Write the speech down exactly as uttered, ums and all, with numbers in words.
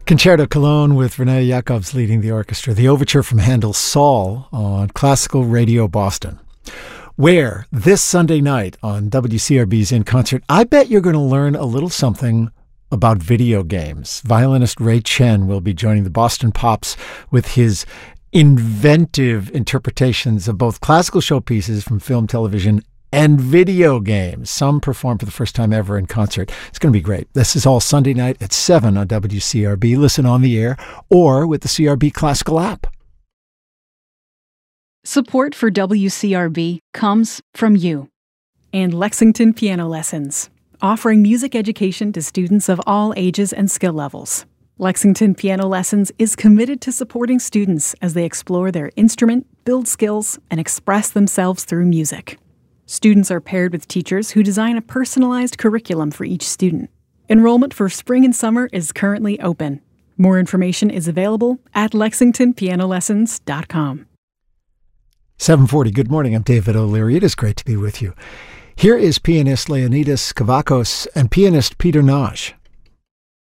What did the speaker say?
Concerto Cologne with Renee Jacobs leading the orchestra. The overture from Handel's Saul on Classical Radio Boston. Where this Sunday night on W C R B's In Concert, I bet you're going to learn a little something about video games. Violinist Ray Chen will be joining the Boston Pops with his inventive interpretations of both classical showpieces from film, television, and video games. Some performed for the first time ever in concert. It's going to be great. This is all Sunday night at seven on W C R B. Listen on the air or with the C R B Classical app. Support for W C R B comes from you. And Lexington Piano Lessons, offering music education to students of all ages and skill levels. Lexington Piano Lessons is committed to supporting students as they explore their instrument, build skills, and express themselves through music. Students are paired with teachers who design a personalized curriculum for each student. Enrollment for spring and summer is currently open. More information is available at lexington piano lessons dot com. seven forty, good morning. I'm David O'Leary. It is great to be with you. Here is pianist Leonidas Kavakos and pianist Peter Nagy.